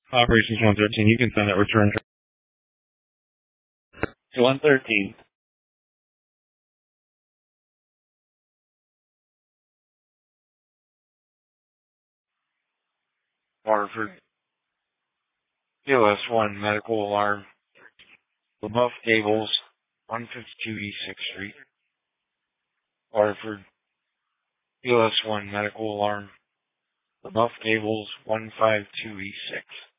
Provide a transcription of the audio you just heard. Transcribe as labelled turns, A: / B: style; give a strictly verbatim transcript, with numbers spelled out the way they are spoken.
A: Operations one thirteen, you can send that return to one thirteen. Waterford, P O S one medical alarm, LaBeouf Gables, one fifty-two East sixth Street. Waterford, P O S one medical alarm, LaBeouf Gables, one fifty-two East sixth.